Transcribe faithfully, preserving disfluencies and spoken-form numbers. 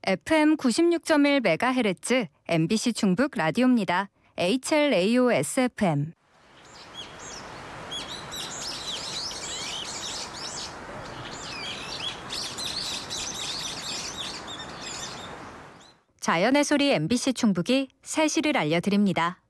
에프엠 구십육 점 일 메가헤르츠 엠비씨 충북 라디오입니다. 에이치엘에이오에스에프엠. 자연의 소리 엠비씨 충북이 살씨를 알려드립니다.